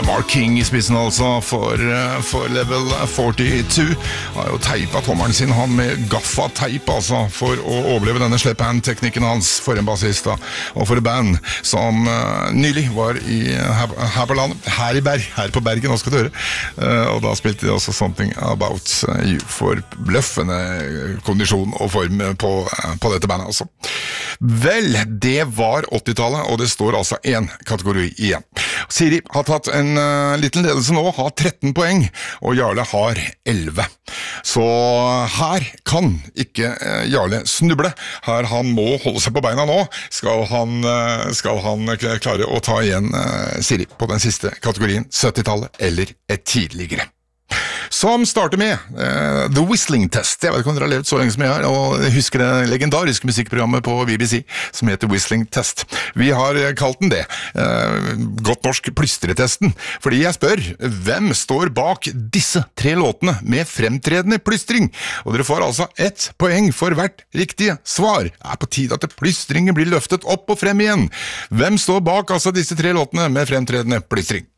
Mark King I spissen altså for Level 42. Han har jo teipet tommeren sin han med gaffa-teip altså, for å overleve denne slap-hand-teknikken hans for en bassist da, og for et band som nylig var her på landet, her på Bergen, nå skal du høre. Og da spilte de også Something About You for bløffende kondisjon og form på dette bandet altså. Vel, det var 80-tallet, og det står altså en kategori igjen. Siri har tatt en liten ledelse nå, har 13 poeng, og Jarle har 11. Så her kan ikke Jarle snuble. Her han må holde seg på beina nå, skal han klare å ta igjen Siri på den siste kategorien, 70-tallet eller et tidligere. Som starter med The Whistling Test. Jeg vet ikke om dere har levd så lenge som jeg har, og jeg husker det legendariske musikkprogrammet på BBC som heter Whistling Test. Vi har kalt den det, godt norsk plystretesten, fordi jeg spør, hvem står bak disse 3 låtene med fremtredende plystring? Og dere får altså 1 poeng for hvert riktige svar. Det på tide at plystringen blir løftet opp og frem igjen. Hvem står bak altså disse 3 låtene med fremtredende plystring?